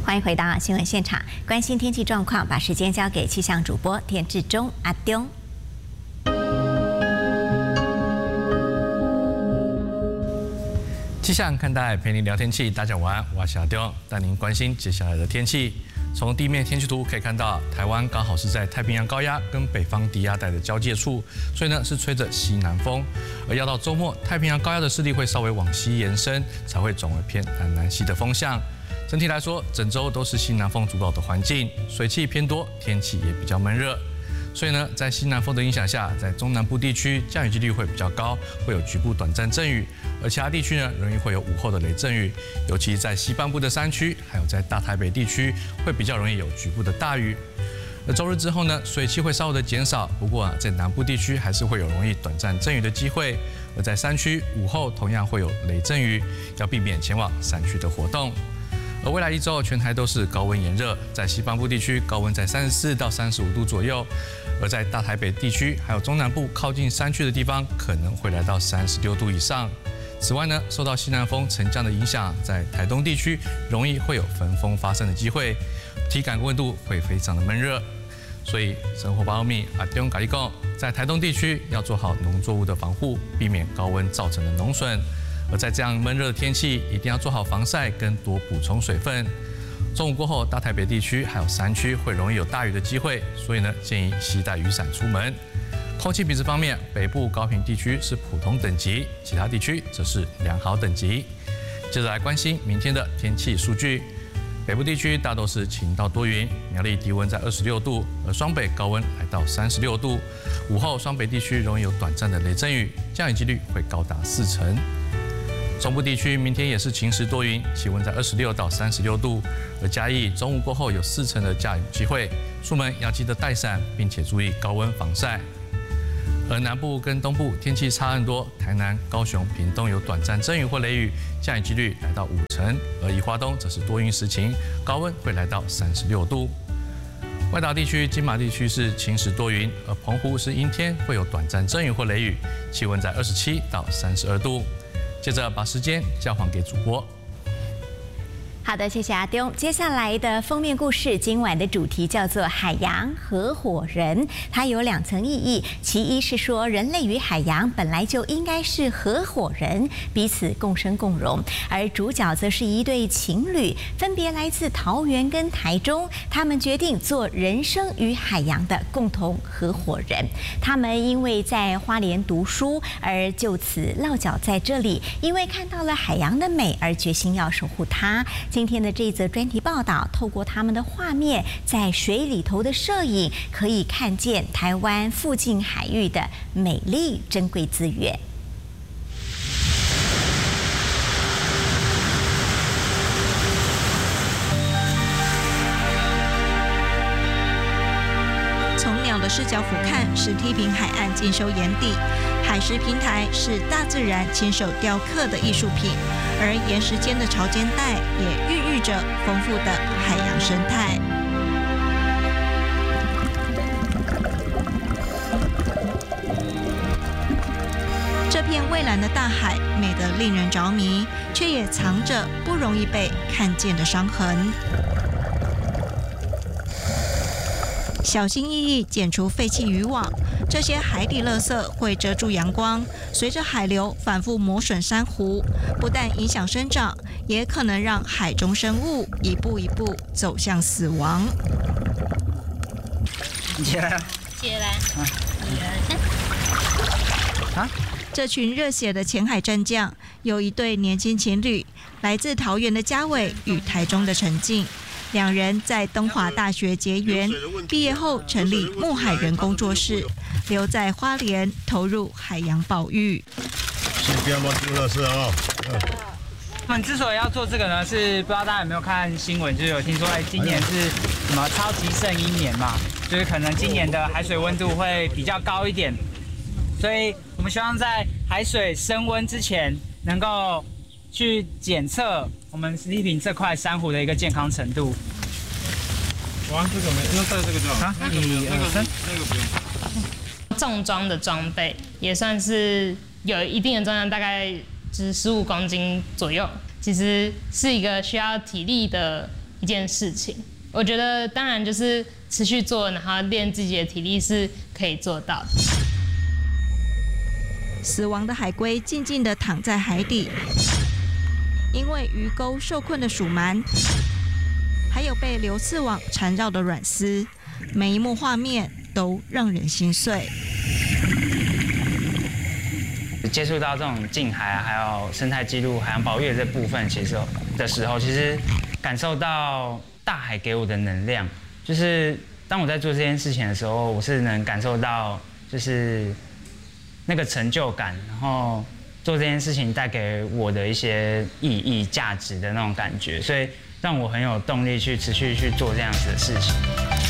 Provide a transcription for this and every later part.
欢迎回到新闻现场，关心天气状况，把时间交给气象主播田志忠阿丢。 气象看待陪您聊天气，大家晚安，我是阿丢，带您关心接下来的天气。从地面天气图可以看到，台湾刚好是在太平洋高压跟北方低压带的交界处，所以呢是吹着西南风。而要到周末，太平洋高压的势力会稍微往西延伸，才会转为偏南西的风向。整体来说，整周都是西南风主导的环境，水汽偏多，天气也比较闷热。所以呢，在西南风的影响下，在中南部地区降雨几率会比较高，会有局部短暂阵雨，而其他地区呢，容易会有午后的雷阵雨，尤其在西半部的山区，还有在大台北地区，会比较容易有局部的大雨。而周日之后呢，水汽会稍微的减少，不过在南部地区还是会有容易短暂阵雨的机会，而在山区午后同样会有雷阵雨，要避免前往山区的活动。而未来一周，全台都是高温炎热，在西半部地区高温在34到35度左右，而在大台北地区还有中南部靠近山区的地方，可能会来到36度以上。此外呢，受到西南风沉降的影响，在台东地区容易会有焚风发生的机会，体感温度会非常的闷热。所以生活保密阿丢咖喱贡，在台东地区要做好农作物的防护，避免高温造成的农损。而在这样闷热的天气，一定要做好防晒跟多补充水分。中午过后，大台北地区还有山区会容易有大雨的机会，所以呢，建议携带雨伞出门。空气品质方面，北部高屏地区是普通等级，其他地区则是良好等级。接着来关心明天的天气数据。北部地区大多是晴到多云，苗栗低温在26度，而双北高温来到36度。午后双北地区容易有短暂的雷阵雨，降雨几率会高达40%。中部地区明天也是晴时多云，气温在26到36度，而嘉义中午过后有40%的降雨机会，出门要记得带伞，并且注意高温防晒。而南部跟东部天气差很多，台南、高雄、屏东有短暂阵雨或雷雨，降雨几率来到50%，而宜花东则是多云时晴，高温会来到36度。外岛地区、金马地区是晴时多云，而澎湖是阴天，会有短暂阵雨或雷雨，气温在27到32度。接着把时间交还给主播。 好的，谢谢阿丢。接下来的封面故事，今晚的主题叫做海洋合伙人，它有2层意义。其一是说，人类与海洋本来就应该是合伙人，彼此共生共荣。而主角则是一对情侣，分别来自桃园跟台中，他们决定做人生与海洋的共同合伙人。他们因为在花莲读书，而就此落脚在这里，因为看到了海洋的美，而决心要守护它。今天的这一则专题报道，透过他们的画面，在水里头的摄影，可以看见台湾附近海域的美丽珍贵资源。 从鸟的视角俯瞰，是梯坪海岸尽收眼底；海蚀平台是大自然亲手雕刻的艺术品。而岩石间的潮间带也孕育着丰富的海洋生态。这片蔚蓝的大海美得令人着迷，却也藏着不容易被看见的伤痕。小心翼翼剪除废弃渔网，这些海底垃圾会遮住阳光，随着海流反复磨损珊瑚，不但影响生长，也可能让海中生物一步一步走向死亡。 你起来， 起来，1、2、3。 这群热血的前海战将，有一对年轻情侣，来自桃园的嘉伟与台中的陈静。2人在东华大学结缘，毕业后成立牧海人工作室，留在花莲投入海洋保育。 先不要乱丢垃圾哦。 我们之所以要做这个呢，是不知道大家有没有看新闻，就是有听说今年是什么超级圣婴年嘛，就是可能今年的海水温度会比较高一点，所以我们希望在海水升温之前，能够去检测我们梯坪这块珊瑚的一个健康程度。 哇，这个没，那带这个就好。 1、2、3， 那个不用。 重装的装备也算是有一定的重量，大概就是15公斤左右。其实是一个需要体力的一件事情。我觉得当然就是持续做，然后练自己的体力是可以做到的。 死亡的海龟静静地躺在海底，因为鱼钩受困的鼠鳗，还有被流刺网缠绕的软丝，每一幕画面都让人心碎。 接触到这种近海还有生态记录、海洋保育的这部分，其实感受到大海给我的能量，就是当我在做这件事情的时候，我是能感受到就是那个成就感，然后做这件事情带给我的一些意义、价值的那种感觉，所以让我很有动力去持续去做这样子的事情。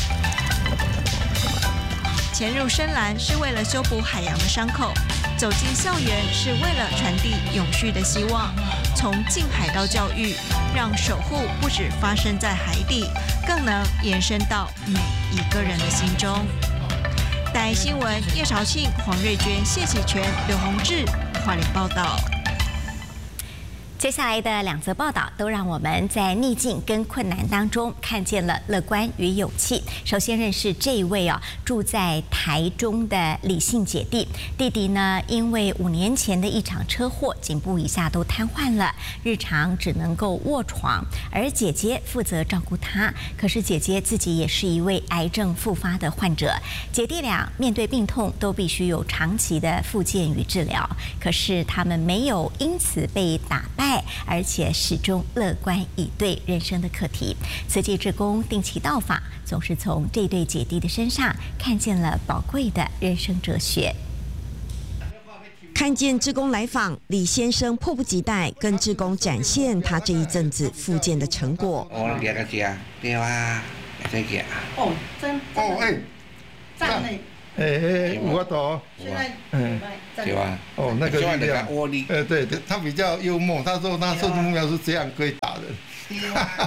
潜入深蓝是为了修补海洋的伤口，走进校园是为了传递永续的希望。从近海到教育，让守护不只发生在海底，更能延伸到每一个人的心中。台新闻叶朝庆、黄瑞娟、谢启全、刘宏志，花莲报道。 接下来的2则报道都让我们在逆境跟困难当中看见了乐观与勇气。首先认识这一位住在台中的李姓姐弟。弟弟呢，因为5年前的一场车祸，颈部以下都瘫痪了，日常只能够卧床，而姐姐负责照顾他。可是姐姐自己也是一位癌症复发的患者，姐弟俩面对病痛都必须有长期的复健与治疗。可是他们没有因此被打败，而且始终乐观以对人生的课题。慈济志工定期到访，总是从这对姐弟的身上看见了宝贵的人生哲学。 看见志工来访，李先生迫不及待跟志工展现他这一阵子复健的成果。 我两个家，对啊，这个。 哦，真赞美。 有法度。 现在对吧？ 哦，那个力量， 窝力。 对，他比较幽默。他说他设置目标是这样可以打人。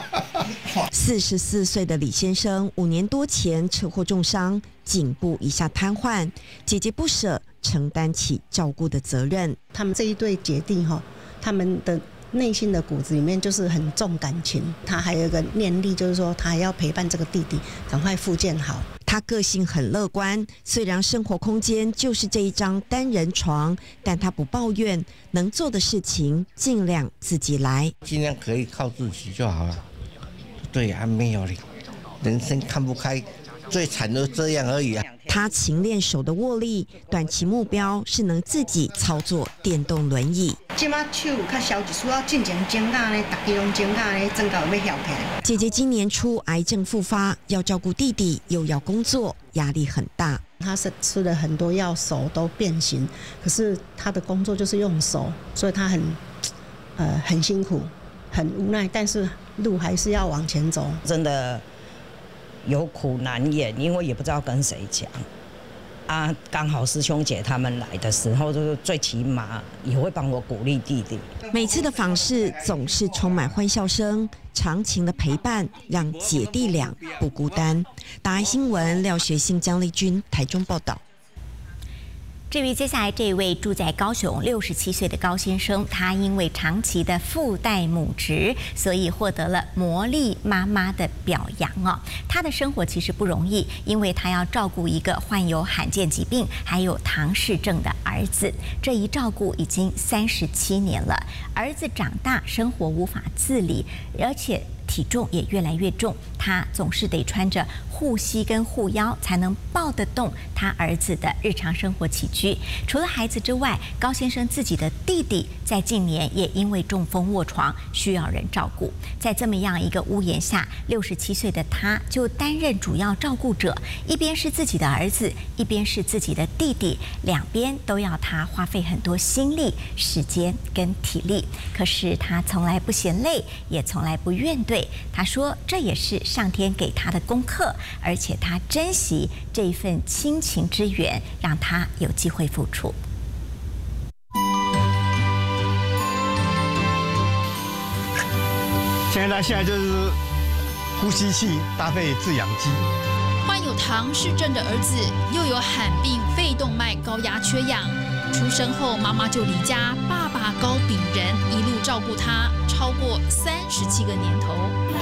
44岁的李先生5年多前车祸重伤，颈部以下瘫痪，姐姐不舍承担起照顾的责任。 他们这一对姐弟他们的内心的骨子里面就是很重感情。他还有一个念力，就是说他还要陪伴这个弟弟赶快复健好。 他个性很乐观，虽然生活空间就是这一张单人床，但他不抱怨，能做的事情尽量自己来， 尽量可以靠自己就好了。对啊，没有了，人生看不开，最惨的这样而已啊。 他勤练手的握力，短期目标是能自己操作电动轮椅。 现在手较消一丝，进前肩胛呢，大家拢肩胛呢，增高要翘起来。 姐姐今年初癌症复发，要照顾弟弟，又要工作，压力很大。 他是吃了很多药，手都变形，可是他的工作就是用手，所以他很辛苦，很无奈，但是路还是要往前走。 真的有苦难言，因为也不知道跟谁讲啊。刚好师兄姐他们来的时候，就是最起码也会帮我鼓励弟弟。 每次的访视总是充满欢笑声，长情的陪伴让姐弟俩不孤单。大爱新闻廖学信、江丽君台中报道。 至于接下来这位住在高雄67岁的高先生，他因为长期的父代母职，所以获得了魔力妈妈的表扬他的生活其实不容易，因为他要照顾一个患有罕见疾病还有唐氏症的儿子，这一照顾已经37年了。儿子长大，生活无法自理，而且体重也越来越重，他总是得穿着护膝跟护腰才能抱得动他儿子的日常生活起居。除了孩子之外，高先生自己的弟弟在近年也因为中风卧床，需要人照顾。在这么样一个屋檐下，67岁的他就担任主要照顾者，一边是自己的儿子，一边是自己的弟弟，两边都要他花费很多心力、时间跟体力。可是他从来不嫌累，也从来不怨怼。他说这也是上天给他的功课，而且他珍惜这一份亲情之缘，让他有机会付出。 现在就是呼吸器搭配制氧机。 患有唐氏症的儿子又有罕病肺动脉高压缺氧，出生后妈妈就离家，爸爸高秉仁一路照顾他超过37个年头。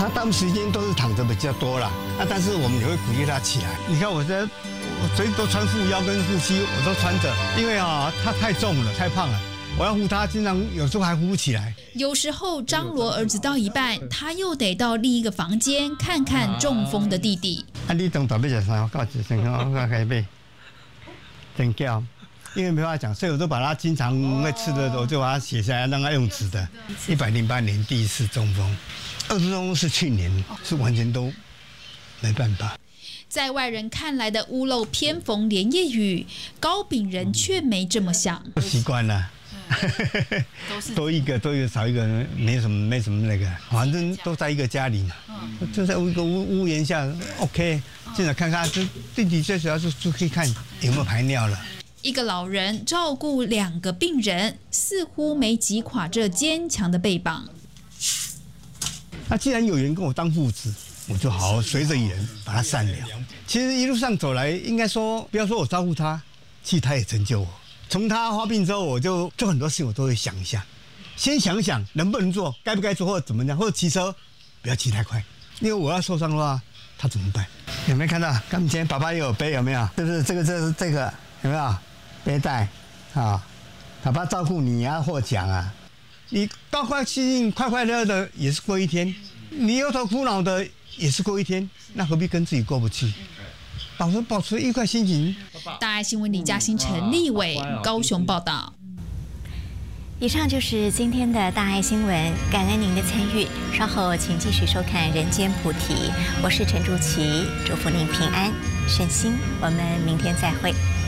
他大部分时间都是躺着比较多啦，但是我们也会鼓励他起来。你看我随时都穿护腰跟护膝，我都穿着，因为他太重了，太胖了。我要扶他，经常有时候还扶不起来。 有时候张罗儿子到一半，他又得到另一个房间看看中风的弟弟。 你等到要食啥？告知先我开买，真叫，因为没办法讲，所以我都把他经常会吃的，我就把它写下来，让他用纸的。108年第一次中风，2次中风是去年，是完全都没办法。 在外人看来的屋漏偏逢连夜雨，高秉仁却没这么想。 不习惯了。多一个少一个，没什么那个，反正都在一个家里嘛，就在一个屋檐下 ，OK。现在看看，这弟弟最主要是就可以看有没有排尿了。 一个老人照顾2个病人，似乎没击垮这坚强的背膀。 那既然有人跟我当父子，我就好好随着人把他善了。其实一路上走来，应该说，不要说我照顾他，其实他也成就我。从他发病之后，我就做很多事情，我都会想一下，先想一想能不能做，该不该做，或者怎么样，或者骑车不要骑太快，因为我要受伤的话，他怎么办？有没有看到？刚才爸爸也有背，有没有？就是这个有没有背带啊？爸爸照顾你啊，获奖啊，你高高兴兴、快快乐乐的也是过一天，你忧头苦恼的也是过一天，那何必跟自己过不去？保持愉快心情。 大爱新闻李嘉欣、陈立伟高雄报道。 以上就是今天的大爱新闻，感恩您的参与。稍后请继续收看《人间菩提》，我是陈竹琪，祝福您平安顺心。我们明天再会。